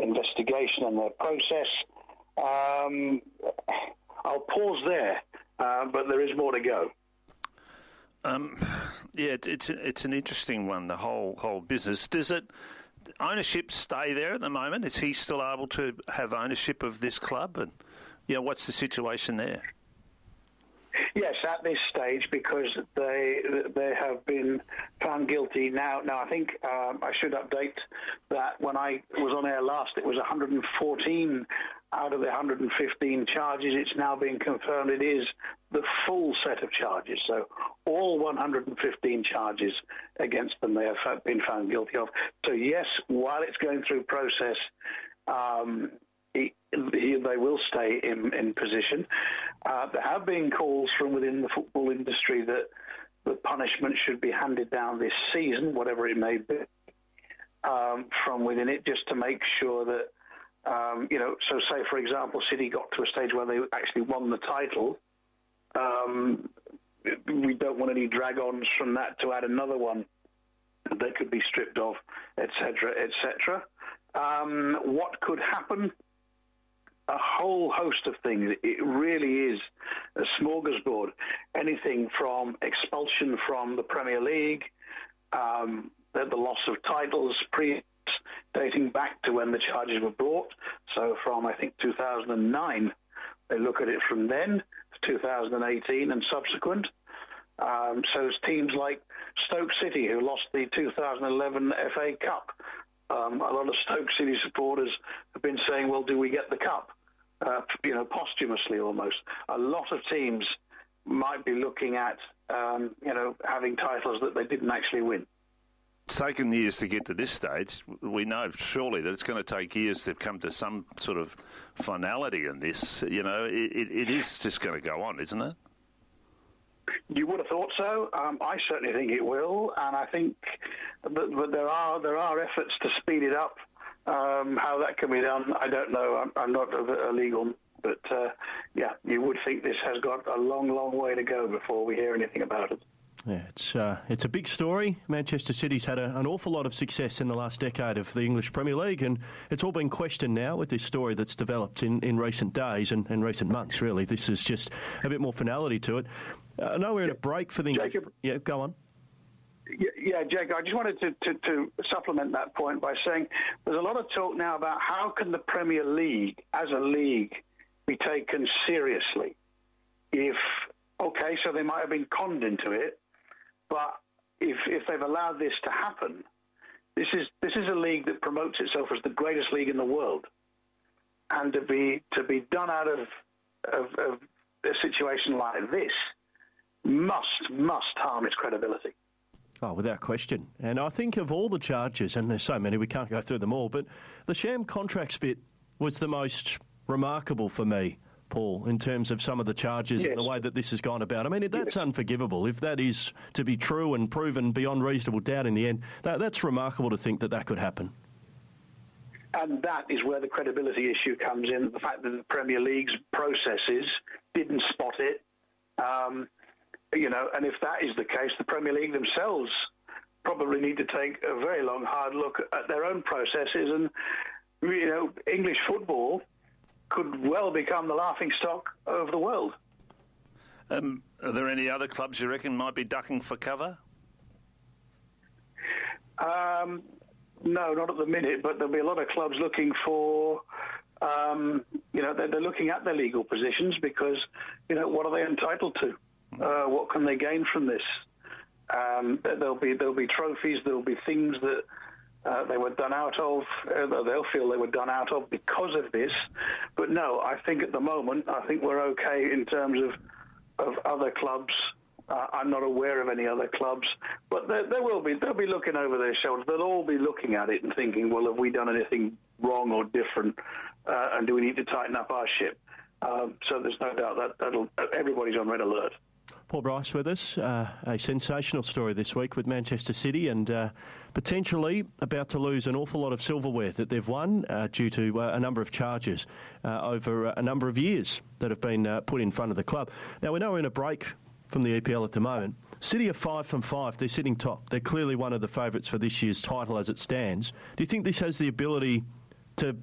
investigation and their process. I'll pause there, but there is more to go. It's an interesting one, the whole business. Does ownership stay there at the moment? Is he still able to have ownership of this club? And what's the situation there? Yes, at this stage, because they have been found guilty now. Now, I think I should update that when I was on air last, it was 114 out of the 115 charges. It's now being confirmed it is the full set of charges. So all 115 charges against them they have been found guilty of. So yes, while it's going through process, they will stay in position. There have been calls from within the football industry that the punishment should be handed down this season, whatever it may be, from within it, just to make sure that, so say, for example, City got to a stage where they actually won the title. We don't want any drag-ons from that to add another one. They could be stripped of, etc., etc. What could happen? A whole host of things. It really is a smorgasbord. Anything from expulsion from the Premier League, the loss of titles dating back to when the charges were brought. So from, I think, 2009, they look at it from then to 2018 and subsequent. So it's teams like Stoke City, who lost the 2011 FA Cup. A lot of Stoke City supporters have been saying, well, do we get the cup? Posthumously almost. A lot of teams might be looking at, having titles that they didn't actually win. It's taken years to get to this stage. We know surely that it's going to take years to come to some sort of finality in this. It is just going to go on, isn't it? You would have thought so. I certainly think it will, and I think that there are efforts to speed it up. How that can be done, I don't know. I'm not a legal, but you would think this has got a long, long way to go before we hear anything about it. Yeah, it's a big story. Manchester City's had an awful lot of success in the last decade of the English Premier League, and it's all been questioned now with this story that's developed in recent days and recent months, really. This is just a bit more finality to it. I know we're in a break for the English... Jacob, yeah, go on. Yeah, Jacob, I just wanted to supplement that point by saying there's a lot of talk now about how can the Premier League, as a league, be taken seriously. So they might have been conned into it, but if they've allowed this to happen, this is a league that promotes itself as the greatest league in the world, and to be done out of a situation like this must harm its credibility. Oh, without question. And I think of all the charges, and there's so many, we can't go through them all, but the sham contracts bit was the most remarkable for me, Paul, in terms of some of the charges yes. and the way that this has gone about. I mean, that's unforgivable. If that is to be true and proven beyond reasonable doubt in the end, that's remarkable to think that could happen. And that is where the credibility issue comes in, the fact that the Premier League's processes didn't spot it. And if that is the case, the Premier League themselves probably need to take a very long, hard look at their own processes. And, English football could well become the laughingstock of the world. Are there any other clubs you reckon might be ducking for cover? No, not at the minute, but there'll be a lot of clubs looking for... they're looking at their legal positions because, what are they entitled to? What can they gain from this? There'll be trophies. There'll be things that they were done out of. They'll feel they were done out of because of this. But no, I think at the moment, we're okay in terms of other clubs. I'm not aware of any other clubs, but they'll be looking over their shoulders. They'll all be looking at it and thinking, well, have we done anything wrong or different? And do we need to tighten up our ship? So there's no doubt that everybody's on red alert. Paul Bryce with us, a sensational story this week with Manchester City and potentially about to lose an awful lot of silverware that they've won due to a number of charges over a number of years that have been put in front of the club. Now, we know we're in a break from the EPL at the moment. City are 5 from 5. They're sitting top. They're clearly one of the favourites for this year's title as it stands. Do you think this has the ability to